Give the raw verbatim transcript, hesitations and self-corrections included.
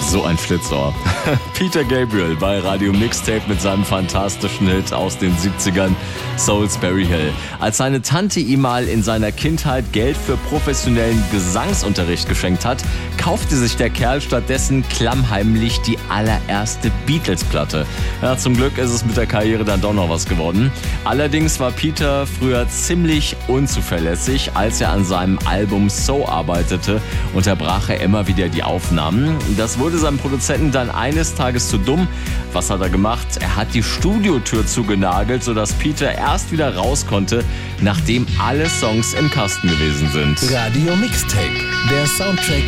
So ein Schlitzohr. Peter Gabriel bei Radio Mixtape mit seinem fantastischen Hit aus den siebzigern, Soulsbury Hill. Als seine Tante ihm mal in seiner Kindheit Geld für professionellen Gesangsunterricht geschenkt hat, kaufte sich der Kerl stattdessen klammheimlich die allererste Beatles-Platte. Ja, zum Glück ist es mit der Karriere dann doch noch was geworden. Allerdings war Peter früher ziemlich unzuverlässig. Als er an seinem Album So arbeitete, unterbrach er immer wieder die Aufnahmen. Das wurde seinem Produzenten dann eines Tages zu dumm. Was hat er gemacht? Er hat die Studiotür zugenagelt, sodass Peter erst wieder raus konnte, nachdem alle Songs im Kasten gewesen sind. Radio Mixtape, der Soundtrack